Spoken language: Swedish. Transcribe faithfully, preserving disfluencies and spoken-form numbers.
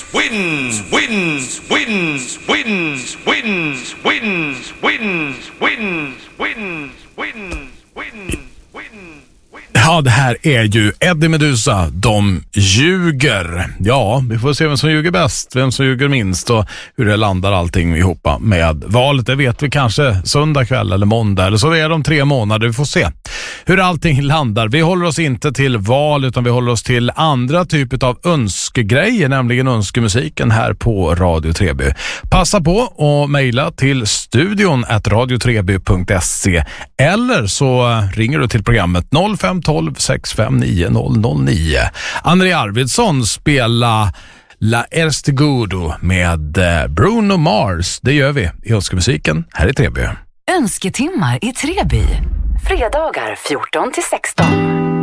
wins, wins, wins, wins, wins, wins, wins, wins, wins, wins, wins, wins. Ja, det här är ju Eddie Meduza, de ljuger. Ja, vi får se vem som ljuger bäst, vem som ljuger minst och hur det landar allting ihop med valet. Det vet vi kanske söndag kväll eller måndag, eller så är det om tre månader. Vi får se hur allting landar. Vi håller oss inte till val utan vi håller oss till andra typer av önskegrejer, nämligen önskemusiken här på Radio Treby. Passa på att mejla till studion at radio treby punkt se eller så ringer du till programmet noll fem ett två sex fem nio noll noll nio. André Arvidsson spelar La Erstegudo med Bruno Mars. Det gör vi i önskemusiken här i Treby. Önsketimmar i Treby. Fredagar fjorton till sexton.